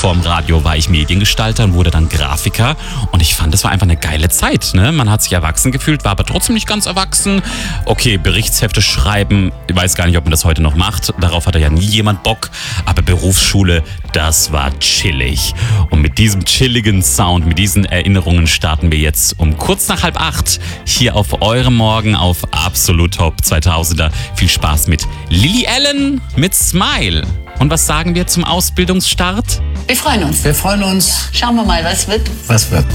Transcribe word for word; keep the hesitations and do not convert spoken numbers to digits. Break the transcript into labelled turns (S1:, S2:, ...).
S1: Vorm Radio war ich Mediengestalter und wurde dann Grafiker. Und ich fand, das war einfach eine geile Zeit. Ne? Man hat sich erwachsen gefühlt, war aber trotzdem nicht ganz erwachsen. Okay, Berichtshefte schreiben, ich weiß gar nicht, ob man das heute noch macht. Darauf hatte ja nie jemand Bock. Aber Berufsschule, das war chillig. Und mit diesem chilligen Sound, mit diesen Erinnerungen starten wir jetzt um kurz nach halb acht hier auf eurem Morgen auf Absolut Top zweitausender. Viel Spaß mit Lily Allen mit Smile. Und was sagen wir zum Ausbildungsstart?
S2: Wir freuen uns.
S3: Wir freuen uns.
S2: Schauen wir mal, was wird.
S3: Was wird?